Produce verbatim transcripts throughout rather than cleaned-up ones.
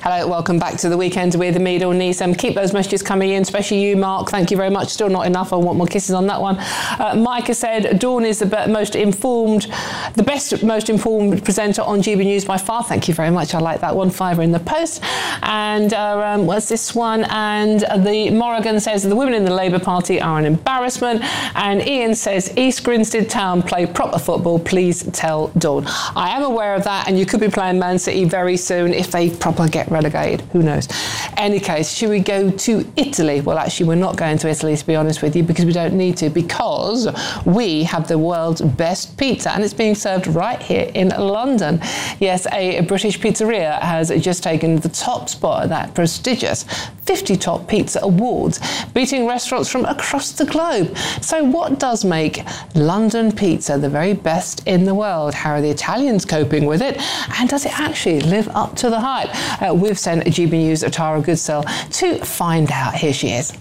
Hello, welcome back to the weekend with me, Dawn Neeson. Keep those messages coming in, especially you, Mark. Thank you very much. Still not enough. I want more kisses on that one. Uh, Micah said, Dawn is the be- most informed, the best, most informed presenter on G B News by far. Thank you very much. I like that one. Fiver in the post. And uh, um, what's this one? And uh, the Morrigan says the women in the Labour Party are an embarrassment. And Ian says East Grinstead Town play proper football. Please tell Dawn. I am aware of that, and you could be playing Man City very soon if they proper get relegated. Who knows? Any case, should we go to Italy? Well, actually, we're not going to Italy, to be honest with you, because we don't need to, because we have the world's best pizza, and it's being served right here in London. Yes, a British pizzeria has just taken the top spot at that prestigious fifty Top Pizza Awards, beating restaurants from across the globe. So what does make London pizza the very best in the world? How are the Italians coping with it? And does it actually live up to the hype? Uh, we've sent G B News' Tara Goodsell to find out. Here she is.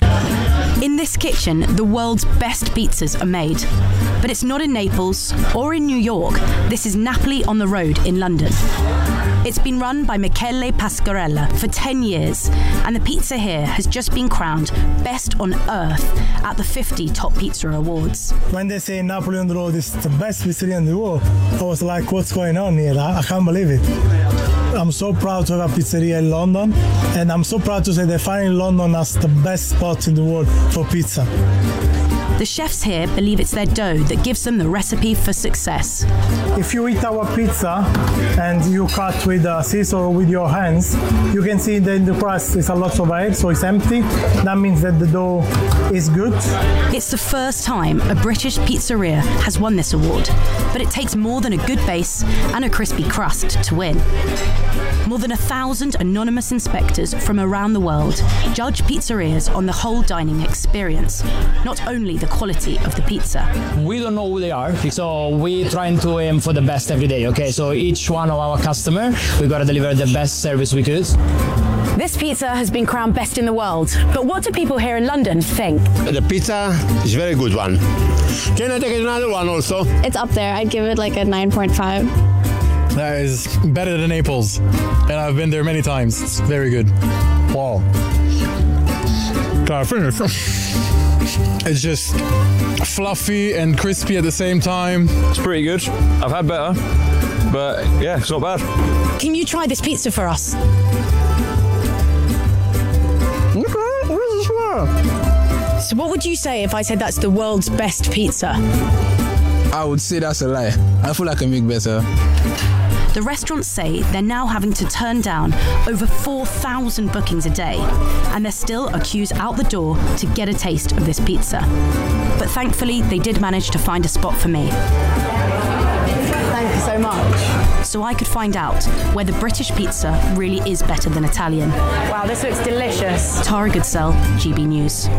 In this kitchen, the world's best pizzas are made. But it's not in Naples or in New York. This is Napoli on the Road in London. It's been run by Michele Pasquarella for ten years, and the pizza here has just been crowned Best on Earth at the fifty Top Pizza Awards. When they say Napoli on the Road is the best pizzeria in the world, I was like, what's going on here? I, I can't believe it. I'm so proud to have a pizzeria in London, and I'm so proud to say that finally London has the best spot in the world for pizza. The chefs here believe it's their dough that gives them the recipe for success. If you eat our pizza and you cut with a scissor or with your hands, you can see that in the crust is a lot of egg, so it's empty. That means that the dough is good. It's the first time a British pizzeria has won this award, but it takes more than a good base and a crispy crust to win. More than a thousand anonymous inspectors from around the world judge pizzerias on the whole dining experience, not only the quality of the pizza. We don't know who they are, so we're trying to aim for the best every day, okay? So each one of our customer, we gotta deliver the best service we could. This pizza has been crowned best in the world, but what do people here in London think? The pizza is a very good one. Can I take another one also? It's up there. I'd give it like a nine point five. That is better than Naples, and I've been there many times. It's very good. Wow. Can I finish? It's just fluffy and crispy at the same time. It's pretty good. I've had better, but yeah, it's not bad. Can you try this pizza for us? So what would you say if I said that's the world's best pizza? I would say that's a lie. I feel like I can make better. The restaurants say they're now having to turn down over four thousand bookings a day, and there's still a queues out the door to get a taste of this pizza. But thankfully, they did manage to find a spot for me. Thank you so much. So I could find out whether British pizza really is better than Italian. Wow, this looks delicious. Tara Goodsell, G B News.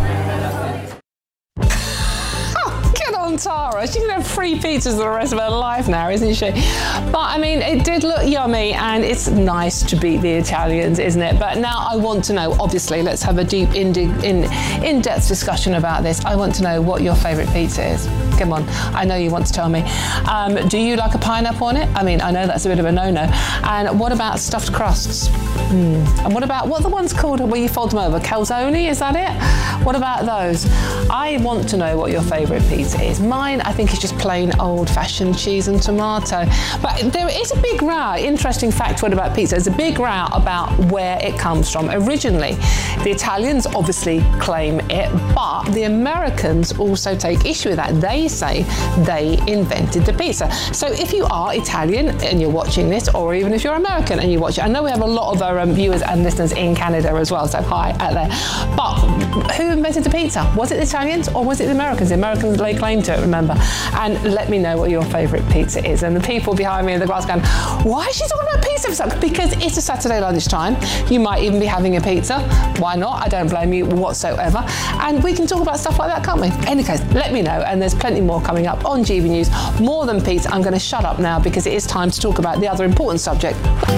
Tara, she's gonna have free pizzas the rest of her life now, isn't she? But I mean, it did look yummy, and it's nice to beat the Italians, isn't it? But now I want to know, obviously, let's have a deep in, in, in-depth discussion about this. I want to know what your favourite pizza is. Come on, I know you want to tell me. Um, do you like a pineapple on it? I mean, I know that's a bit of a no-no. And what about stuffed crusts? Mm. And what about, what are the ones called where you fold them over? Calzone, is that it? What about those? I want to know what your favourite pizza is. Mine, I think, is just plain old-fashioned cheese and tomato. But there is a big row. Interesting factoid about pizza. There's a big row about where it comes from. Originally, the Italians obviously claim it, but the Americans also take issue with that. They say they invented the pizza. So if you are Italian and you're watching this, or even if you're American and you watch it, I know we have a lot of our um, viewers and listeners in Canada as well, so hi out there. But who invented the pizza? Was it the Italians or was it the Americans? The Americans lay claim to it, remember. And let me know what your favourite pizza is. And the people behind me in the glass going, why is she talking about pizza for something? Because it's a Saturday lunchtime. You might even be having a pizza. Why not? I don't blame you whatsoever. And we can talk about stuff like that, can't we? In any case, let me know. And there's plenty more coming up on G B News. More than pizza. I'm going to shut up now because it is time to talk about the other important subject.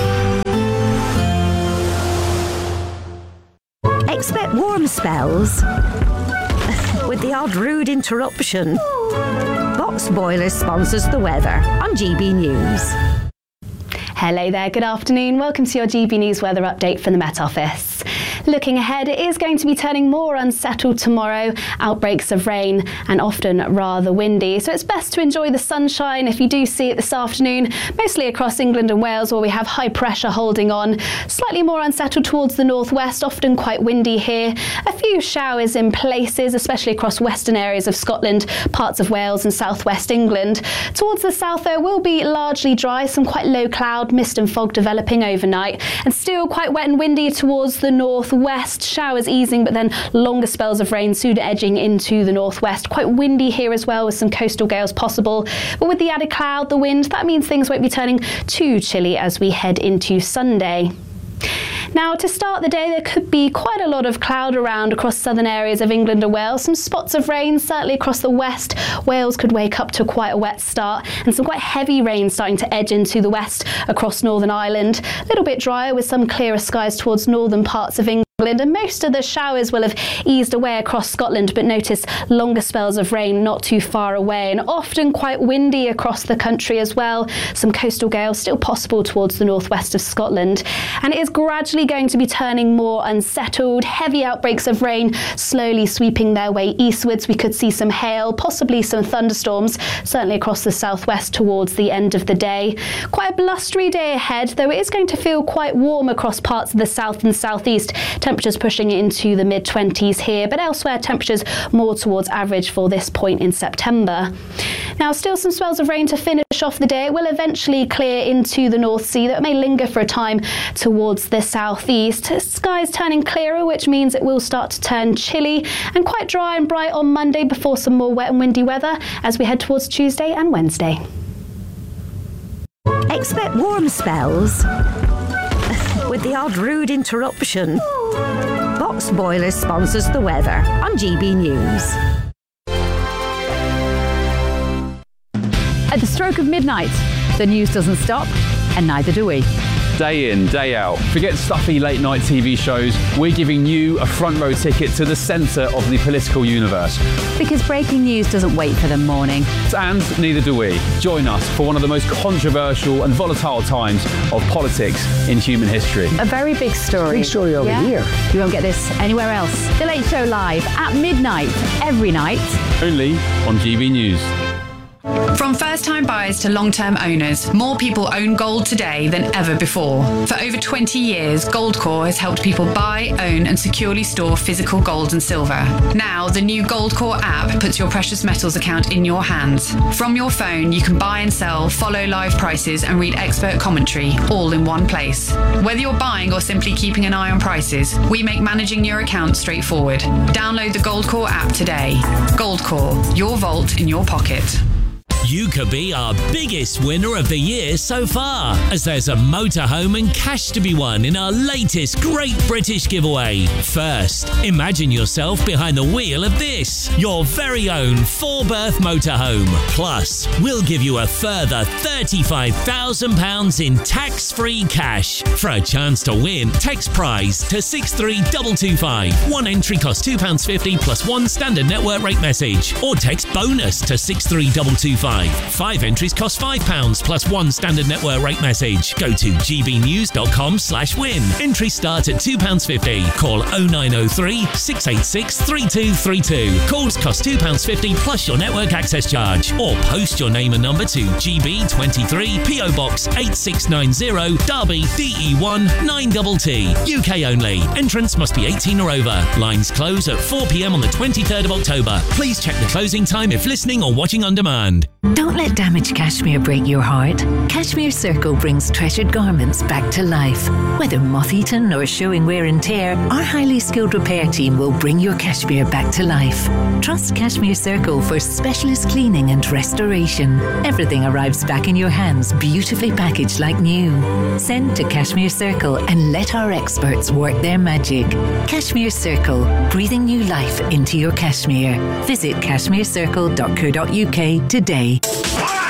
Expect warm spells with the odd rude interruption. Box Boilers sponsors the weather on G B News. Hello there, good afternoon. Welcome to your G B News weather update from the Met Office. Looking ahead, it is going to be turning more unsettled tomorrow. Outbreaks of rain and often rather windy. So it's best to enjoy the sunshine if you do see it this afternoon, mostly across England and Wales where we have high pressure holding on. Slightly more unsettled towards the northwest, often quite windy here. A few showers in places, especially across western areas of Scotland, parts of Wales and southwest England. Towards the south, though, will be largely dry, some quite low cloud, mist and fog developing overnight, and still quite wet and windy towards the northwest. Showers easing, but then longer spells of rain soon edging into the northwest. Quite windy here as well, with some coastal gales possible. But with the added cloud, the wind, that means things won't be turning too chilly as we head into Sunday. Now, to start the day, there could be quite a lot of cloud around across southern areas of England and Wales. Some spots of rain, certainly across the west. Wales could wake up to quite a wet start, and some quite heavy rain starting to edge into the west across Northern Ireland. A little bit drier with some clearer skies towards northern parts of England. And most of the showers will have eased away across Scotland, but notice longer spells of rain not too far away, and often quite windy across the country as well. Some coastal gales still possible towards the northwest of Scotland. And it is gradually going to be turning more unsettled. Heavy outbreaks of rain slowly sweeping their way eastwards. We could see some hail, possibly some thunderstorms, certainly across the southwest towards the end of the day. Quite a blustery day ahead, though it is going to feel quite warm across parts of the south and southeast. Temperatures pushing into the mid twenties here, but elsewhere temperatures more towards average for this point in September. Now, still some spells of rain to finish off the day. It will eventually clear into the North Sea. That may linger for a time towards the southeast. Skies turning clearer, which means it will start to turn chilly and quite dry and bright on Monday before some more wet and windy weather as we head towards Tuesday and Wednesday. Expect warm spells with the odd rude interruption. Box Boilers sponsors the weather on G B News. At the stroke of midnight, the news doesn't stop, and neither do we. Day in, day out. Forget stuffy late night T V shows. We're giving you a front row ticket to the centre of the political universe. Because breaking news doesn't wait for the morning. And neither do we. Join us for one of the most controversial and volatile times of politics in human history. A very big story. Big story over yeah? here. You won't get this anywhere else. The Late Show live at midnight every night. Only on G B News. From first-time buyers to long-term owners, more people own gold today than ever before. For over twenty years, Goldcore has helped people buy, own and securely store physical gold and silver. Now, the new Goldcore app puts your precious metals account in your hands. From your phone, you can buy and sell, follow live prices and read expert commentary, all in one place. Whether you're buying or simply keeping an eye on prices, we make managing your account straightforward. Download the Goldcore app today. Goldcore, your vault in your pocket. You could be our biggest winner of the year so far, as there's a motorhome and cash to be won in our latest Great British Giveaway. First, imagine yourself behind the wheel of this, your very own four-berth motorhome. Plus, we'll give you a further thirty-five thousand pounds in tax-free cash. For a chance to win, text prize to six three two two five. One entry costs two pounds fifty plus one standard network rate message, or text bonus to six three two two five. Five entries cost five pounds plus one standard network rate message. Go to gbnews.com slash win. Entries start at two pounds fifty. Call oh nine oh three, six eight six, three two three two. Calls cost two pounds fifty plus your network access charge. Or post your name and number to G B twenty-three, P O Box eight six nine zero, Derby, D E one nine T T. U K only. Entrance must be eighteen or over. Lines close at four p.m. on the twenty-third of October. Please check the closing time if listening or watching on demand. Don't let damaged cashmere break your heart. Cashmere Circle brings treasured garments back to life. Whether moth-eaten or showing wear and tear, our highly skilled repair team will bring your cashmere back to life. Trust Cashmere Circle for specialist cleaning and restoration. Everything arrives back in your hands, beautifully packaged like new. Send to Cashmere Circle and let our experts work their magic. Cashmere Circle, breathing new life into your cashmere. Visit cashmere circle dot co dot uk today.